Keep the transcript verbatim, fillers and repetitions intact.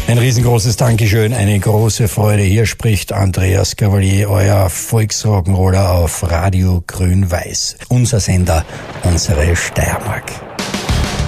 Ein riesengroßes Dankeschön, eine große Freude. Hier spricht Andreas Cavalier, euer Volksrock'n'Roller auf Radio Grün-Weiß. Unser Sender, unsere Steiermark.